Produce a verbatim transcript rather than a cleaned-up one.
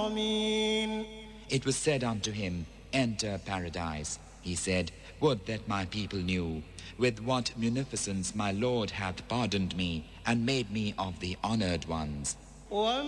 المكرمين. It was said unto him, Enter paradise. He said, Would that my people knew with what munificence my Lord hath pardoned me and made me of the honored ones.